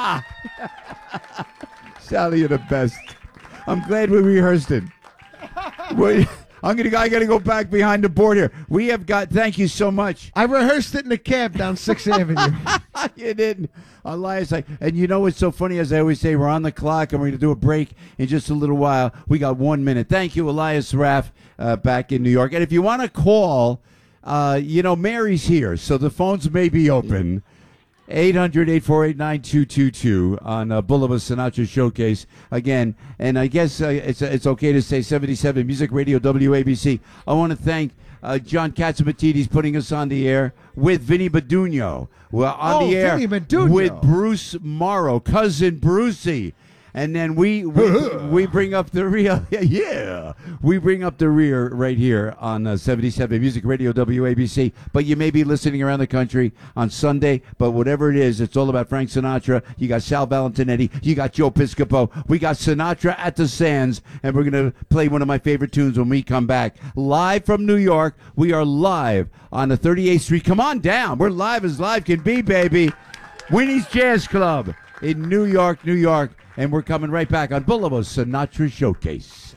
Sally, you're the best. I'm glad we rehearsed it. I gotta go back behind the board here. We have got. Thank you so much. I rehearsed it in the cab down 6th Avenue. You didn't, Elias. And you know what's so funny? As I always say, we're on the clock, and we're gonna do a break in just a little while. We got 1 minute. Thank you, Elias Raff, back in New York. And if you want to call, Mary's here, so the phones may be open. 800-848-9222 on Boulevard Sinatra Showcase again. And I guess it's okay to say 77 Music Radio WABC. I want to thank John Catsimatidis putting us on the air with Vinny Badugno. We're on the air with Bruce Morrow, cousin Brucey. And then we bring up the rear. Yeah. We bring up the rear right here on 77 Music Radio WABC. But you may be listening around the country on Sunday. But whatever it is, it's all about Frank Sinatra. You got Sal Valentinetti. You got Joe Piscopo. We got Sinatra at the Sands. And we're going to play one of my favorite tunes when we come back. Live from New York. We are live on the 38th Street. Come on down. We're live as live can be, baby. Winnie's Jazz Club in New York, New York. And we're coming right back on Boulevard Sinatra Showcase.